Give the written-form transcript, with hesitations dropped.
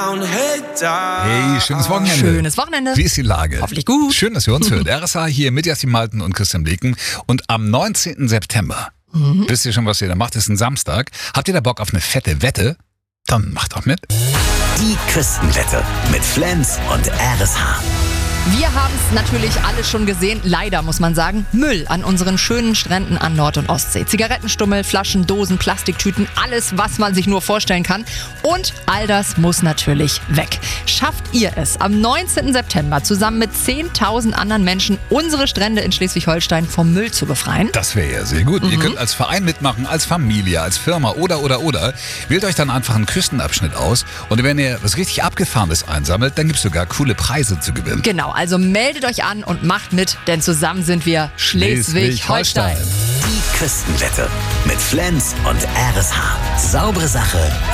Hey, schönes Wochenende. Schönes Wochenende. Wie ist die Lage? Hoffentlich gut. Schön, dass ihr uns hört. RSA hier mit Jasmin Malten und Christian Bleken. Und am 19. September, wisst ihr schon, was ihr da macht? Ist ein Samstag. Habt ihr da Bock auf eine fette Wette? Dann macht doch mit. Die Küstenwette mit Flens und RSH. Wir haben es natürlich alle schon gesehen, leider muss man sagen, Müll an unseren schönen Stränden an Nord- und Ostsee. Zigarettenstummel, Flaschen, Dosen, Plastiktüten, alles, was man sich nur vorstellen kann. Und all das muss natürlich weg. Schafft ihr es, am 19. September zusammen mit 10.000 anderen Menschen unsere Strände in Schleswig-Holstein vom Müll zu befreien? Das wäre ja sehr gut. Ihr könnt als Verein mitmachen, als Familie, als Firma oder. Wählt euch dann einfach einen Küstenabschnitt aus. Und wenn ihr was richtig Abgefahrenes einsammelt, dann gibt es sogar coole Preise zu gewinnen. Genau, also meldet euch an und macht mit, denn zusammen sind wir Schleswig-Holstein. Die Küstenwette mit Flens und RSH. Saubere Sache.